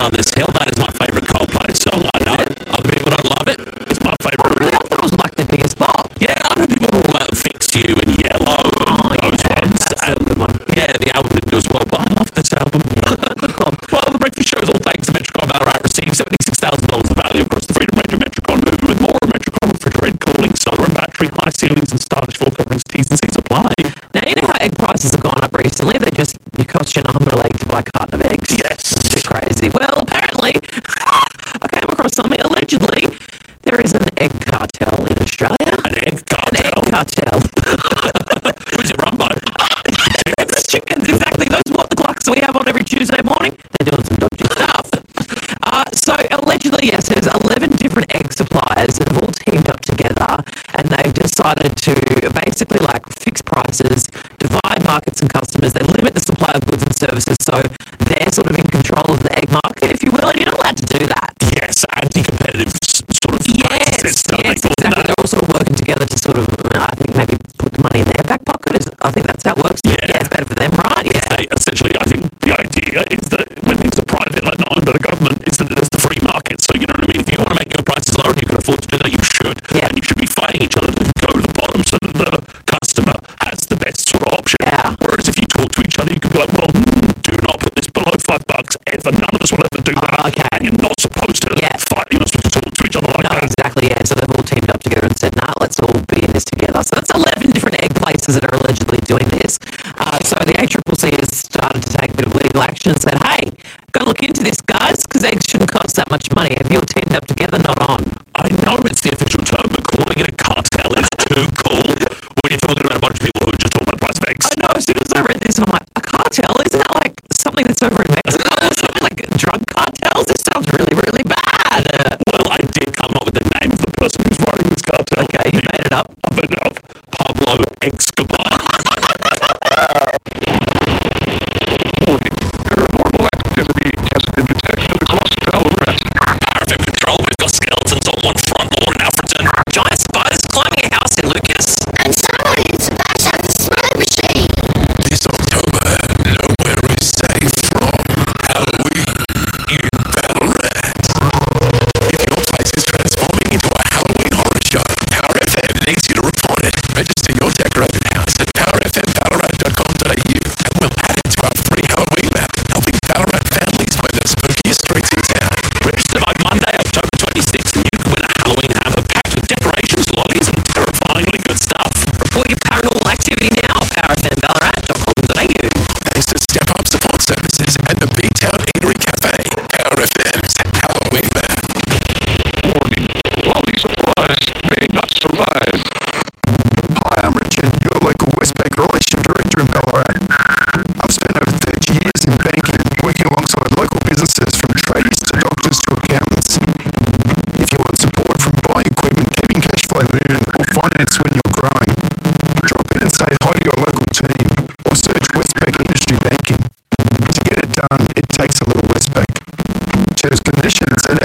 on this hill. That is my favourite Coldplay song. I know. Other people don't love it. It's my favourite. Really? I thought it was like the biggest pop. Yeah, other people will Fix You and Yellow and those ones. That's a good one. Yeah, the album didn't do as well, but I love this album. Well, the breakfast show is all thanks to Metricon Ballarat receiving $76,000 of value across the Freedom Range of Metricon, moving with more Metricon refrigerated cooling, solar and battery, high ceilings and stylish floor coverings. T's and C's apply. Now, you know how egg prices have gone up recently? You cost you an arm and a leg to buy a carton of eggs. Yes. It's a bit crazy. Well, apparently, I came across something. Allegedly, there is an egg cartel in Australia. An egg cartel? An egg cartel. Who's it run by? It's chickens, exactly. Those what the clocks we have on every Tuesday morning. They're doing some dodgy stuff. So allegedly, yes, there's 11 different egg suppliers that have all teamed up together, and they've decided to basically like fix prices, divide markets and customers. They limit the supply of goods and services, so they're sort of in control of the egg market, if you will. And you're not allowed to do that. Yes, anti-competitive sort of Yes, exactly. They're all sort of working together to sort of, I think, maybe put the money in their back pocket. I think that's how it works. Yeah, it's better for them, right? Yeah. Essentially, I think the idea is that when things are private, like not under the government, is that there's the free market. So, you know what I mean? If you want to make your prices lower and you can afford to do that, you should. Yeah. And you should be fighting each other to go to the bottom so that the customer has the best sort of option. Yeah. Whereas if you talk to each other, you can be like, well, do not put this below $5 ever. None of us will ever do that. Okay. And you're not supposed to fight. You're not supposed to talk to each other like that. Exactly, yeah. So they've all teamed up together and said, nah, let's all be in this together. So that's 11 different egg places that are allegedly doing this. So the ACCC has started to take a bit of legal action and said, hey, go look into this, guys, because eggs shouldn't cost that much money. If you're teamed up together, not on. I know it's the official term, but calling it a cartel is too cool when you're talking about a bunch of people who are just talking about the price of eggs. I know, as soon as I read this, I'm like, a cartel? Isn't that like something that's over in Mexico or something like drug cartels? This sounds really, really bad. Well, I did come up with the name of the person who's running this cartel. Okay, you made it up. I made it up. Pablo Escobar. Paranormal activity has been detected across Ballarat. RFM Control, we've got skeletons on one front lawn in Alfreton. Giant spiders climbing a house in Lucas. And someone is about to have the smoke machine. This October, nowhere is safe from Halloween in Ballarat. If your place is transforming into a Halloween horror show, Power FM needs you to report it. Register your decorated house at powerfmballarat.com.au and we'll add it to our free Halloween map, helping Ballarat families find the spookiest streets in town. Register by Monday, October 26th, and you can win a Halloween hamper packed with decorations, lollies, and terrifyingly good stuff. Report your paranormal activity now, powerfmballarat.com.au. Thanks to Step Up Support Services and the B-Town Eatery Cafe, Power FM's Halloween map. Warning, quality supplies may not survive. Hi, I'm Richard, your local Westpac Relations Director in Ballarat. I've spent over 30 years in banking, working alongside local businesses from tradies to doctors to accountants. If you want support from buying equipment, keeping cash flow moving, or finance when you're growing, drop in and say hi to your local team, or search Westpac Industry Banking. To get it done, it takes a little Westpac. Terms, conditions, and